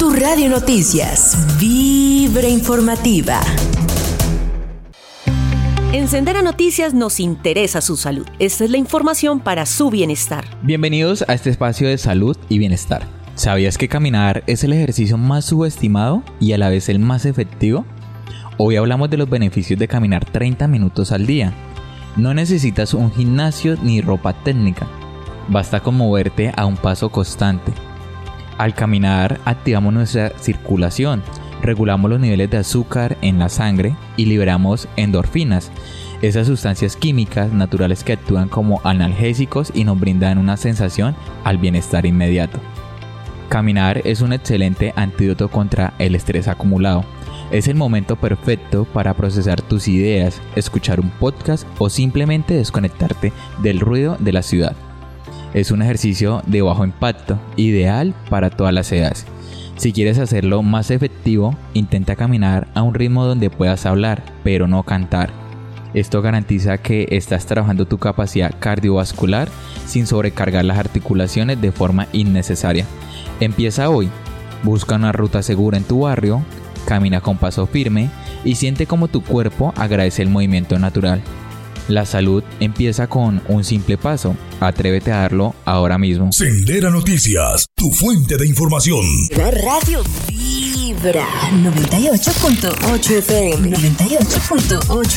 Tu Radio Noticias, Vibra Informativa. En Sendera Noticias nos interesa su salud. Esta es la información para su bienestar. Bienvenidos a este espacio de salud y bienestar. ¿Sabías que caminar es el ejercicio más subestimado y a la vez el más efectivo? Hoy hablamos de los beneficios de caminar 30 minutos al día. No necesitas un gimnasio ni ropa técnica. Basta con moverte a un paso constante. Al caminar activamos nuestra circulación, regulamos los niveles de azúcar en la sangre y liberamos endorfinas, esas sustancias químicas naturales que actúan como analgésicos y nos brindan una sensación al bienestar inmediato. Caminar es un excelente antídoto contra el estrés acumulado. Es el momento perfecto para procesar tus ideas, escuchar un podcast o simplemente desconectarte del ruido de la ciudad. Es un ejercicio de bajo impacto, ideal para todas las edades. Si quieres hacerlo más efectivo, intenta caminar a un ritmo donde puedas hablar, pero no cantar. Esto garantiza que estás trabajando tu capacidad cardiovascular sin sobrecargar las articulaciones de forma innecesaria. Empieza hoy. Busca una ruta segura en tu barrio, camina con paso firme y siente cómo tu cuerpo agradece el movimiento natural. La salud empieza con un simple paso. Atrévete a darlo ahora mismo. Sendera Noticias, tu fuente de información. La radio Vibra 98.8 FM. 98.8